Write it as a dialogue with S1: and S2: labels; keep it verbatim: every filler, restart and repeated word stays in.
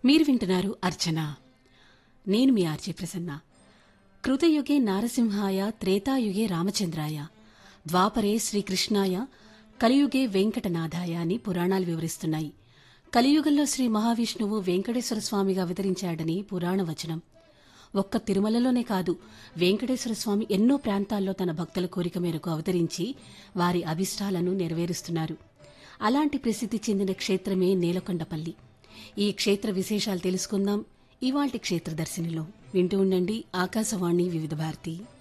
S1: మీరు వింటున్నారు అర్చన. నేను మీ ఆర్జే ప్రసన్న. కృతయుగే నారసింహాయ, త్రేతాయుగే రామచంద్రాయ, ద్వాపరే శ్రీకృష్ణాయ, కలియుగే వెంకటనాథాయ అని పురాణాలు వివరిస్తున్నాయి. కలియుగంలో శ్రీ మహావిష్ణువు వెంకటేశ్వర స్వామిగా అవతరించాడని పురాణ వచనం. ఒక్క తిరుమలలోనే కాదు, వెంకటేశ్వర స్వామి ఎన్నో ప్రాంతాల్లో తన భక్తుల కోరిక మేరకు అవతరించి వారి అభిష్టాలను నెరవేరుస్తున్నారు. అలాంటి ప్రసిద్ధి చెందిన క్షేత్రమే నేలకొండపల్లి. ఈ క్షేత్ర విశేషాలు తెలుసుకుందాం ఇవాల్టి క్షేత్రదర్శినిలో. వింటూ ఉండండి ఆకాశవాణి వివిధ భారతి.